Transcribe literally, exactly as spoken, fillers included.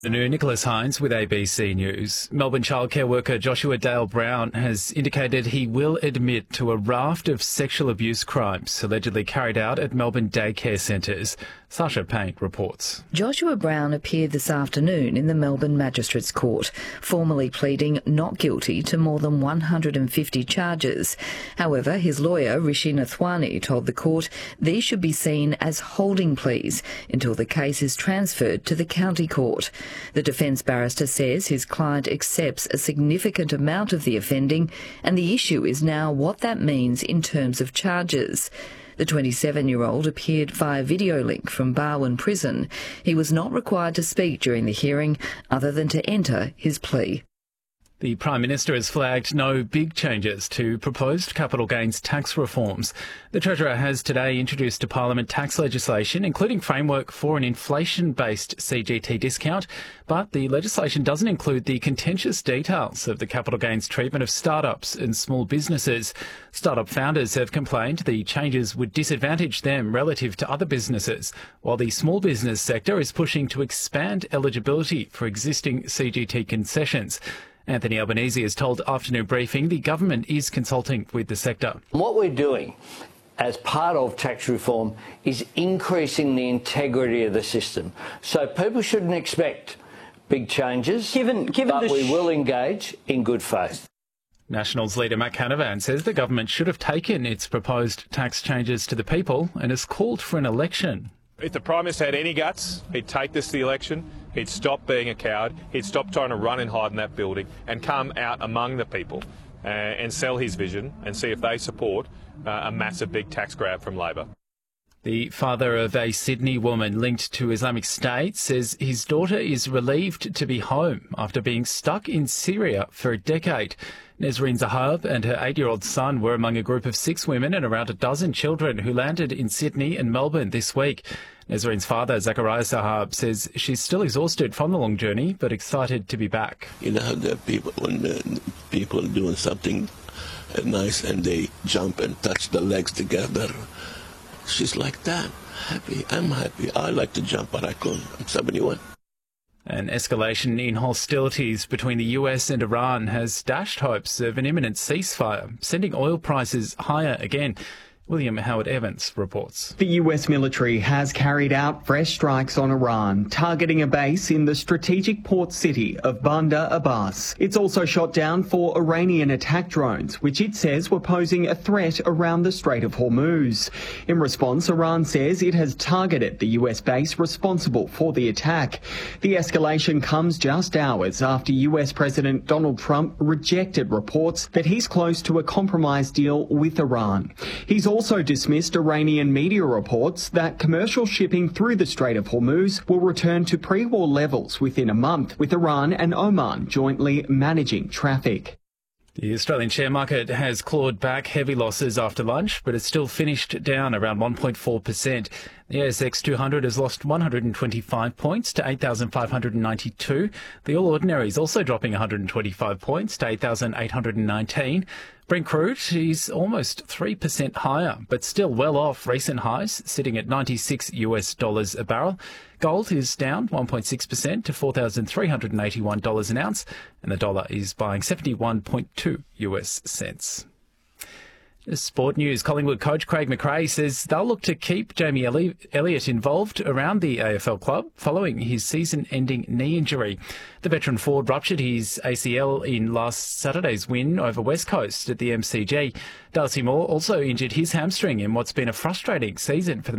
Afternoon, Nicholas Hines with A B C News. Melbourne childcare worker Joshua Dale Brown has indicated he will admit to a raft of sexual abuse crimes allegedly carried out at Melbourne daycare centres. Sasha Payne reports. Joshua Brown appeared this afternoon in the Melbourne Magistrates Court, formally pleading not guilty to more than one hundred fifty charges. However, his lawyer, Rishi Nathwani, told the court these should be seen as holding pleas until the case is transferred to the county court. The defence barrister says his client accepts a significant amount of the offending, and the issue is now what that means in terms of charges. The twenty-seven-year-old appeared via video link from Barwon Prison. He was not required to speak during the hearing other than to enter his plea. The Prime Minister has flagged no big changes to proposed capital gains tax reforms. The Treasurer has today introduced to Parliament tax legislation, including framework for an inflation-based C G T discount, but the legislation doesn't include the contentious details of the capital gains treatment of startups and small businesses. Startup founders have complained the changes would disadvantage them relative to other businesses, while the small business sector is pushing to expand eligibility for existing C G T concessions. Anthony Albanese has told Afternoon Briefing the government is consulting with the sector. What we're doing as part of tax reform is increasing the integrity of the system. So people shouldn't expect big changes, given, given but we will engage in good faith. Nationals leader Matt Canavan says the government should have taken its proposed tax changes to the people and has called for an election. If the Prime Minister had any guts, he'd take this to the election, he'd stop being a coward, he'd stop trying to run and hide in that building and come out among the people uh, and sell his vision and see if they support uh, a massive big tax grab from Labor. The father of a Sydney woman linked to Islamic State says his daughter is relieved to be home after being stuck in Syria for a decade. Nesreen Zahab and her eight-year-old son were among a group of six women and around a dozen children who landed in Sydney and Melbourne this week. Nesreen's father, Zachariah Zahab, says she's still exhausted from the long journey but excited to be back. You know how the people, when the people are doing something nice and they jump and touch the legs together, she's like that, happy. I'm happy. I like to jump, but I couldn't. I'm seventy-one. An escalation in hostilities between the U S and Iran has dashed hopes of an imminent ceasefire, sending oil prices higher again. William Howard Evans reports. The U S military has carried out fresh strikes on Iran, targeting a base in the strategic port city of Bandar Abbas. It's also shot down four Iranian attack drones, which it says were posing a threat around the Strait of Hormuz. In response, Iran says it has targeted the U S base responsible for the attack. The escalation comes just hours after U S President Donald Trump rejected reports that he's close to a compromise deal with Iran. He's also also dismissed Iranian media reports that commercial shipping through the Strait of Hormuz will return to pre-war levels within a month, with Iran and Oman jointly managing traffic. The Australian share market has clawed back heavy losses after lunch, but it's still finished down around one point four percent. The A S X two hundred has lost one hundred twenty-five points to eight thousand five hundred ninety-two. The All Ordinaries also dropping one hundred twenty-five points to eight thousand eight hundred nineteen. Brent crude is almost three percent higher, but still well off recent highs, sitting at ninety-six US dollars a barrel. Gold is down one point six percent to four thousand three hundred eighty-one dollars an ounce, and the dollar is buying seventy-one point two US cents. Sport news. Collingwood coach Craig McRae says they'll look to keep Jamie Elliott involved around the A F L club following his season-ending knee injury. The veteran forward ruptured his A C L in last Saturday's win over West Coast at the M C G. Darcy Moore also injured his hamstring in what's been a frustrating season for the